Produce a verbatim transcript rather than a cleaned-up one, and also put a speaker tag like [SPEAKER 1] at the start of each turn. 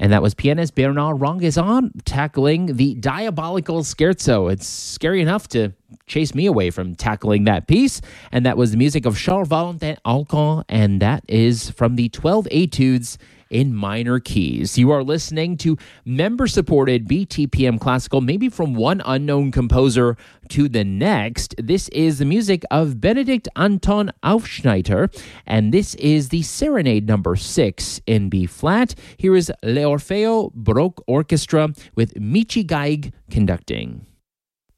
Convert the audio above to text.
[SPEAKER 1] And that was pianist Bernard Rangaison tackling the Diabolical Scherzo. It's scary enough to chase me away from tackling that piece. And that was the music of Charles Valentin Alcan, and that is from the twelve Etudes in minor keys. You are listening to member-supported B T P M Classical, maybe from one unknown composer to the next. This is the music of Benedict Anton Aufschneider, and this is the Serenade number six in B-flat. Here is L'Orfeo Baroque Orchestra with Michi Geig conducting.